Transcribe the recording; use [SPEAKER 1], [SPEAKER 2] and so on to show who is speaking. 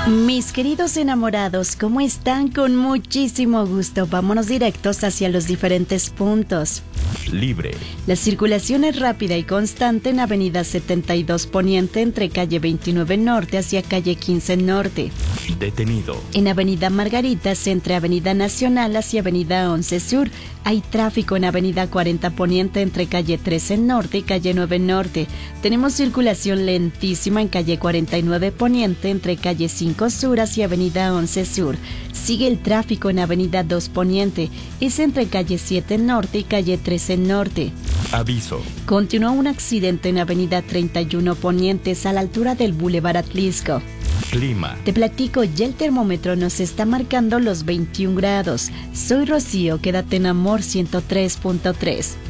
[SPEAKER 1] Mis queridos enamorados, ¿cómo están? Con muchísimo gusto. Vámonos directos hacia los diferentes puntos.
[SPEAKER 2] Libre.
[SPEAKER 1] La circulación es rápida y constante en Avenida 72 Poniente entre calle 29 Norte hacia calle 15 Norte.
[SPEAKER 2] Detenido.
[SPEAKER 1] En Avenida Margaritas entre Avenida Nacional hacia Avenida 11 Sur. Hay tráfico en Avenida 40 Poniente entre calle 13 Norte y calle 9 Norte. Tenemos circulación lentísima en calle 49 Poniente entre calle 5 Sur hacia Avenida 11 Sur. Sigue el tráfico en Avenida 2 Poniente. Es entre calle 7 Norte y calle 13 Norte.
[SPEAKER 2] Aviso.
[SPEAKER 1] Continúa un accidente en Avenida 31 Ponientes a la altura del Boulevard Atlisco.
[SPEAKER 2] Clima.
[SPEAKER 1] Te platico, ya el termómetro nos está marcando los 21 grados. Soy Rocío, quédate en Amor 103.3.